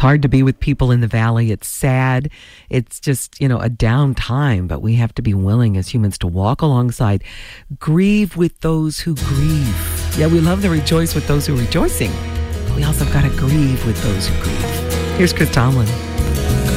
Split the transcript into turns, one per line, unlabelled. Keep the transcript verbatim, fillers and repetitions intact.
hard to be with people in the valley. It's sad. It's just, you know, a down time, but we have to be willing as humans to walk alongside, grieve with those who grieve. Yeah, we love to rejoice with those who are rejoicing, but we also got to grieve with those who grieve. Here's Chris Tomlin.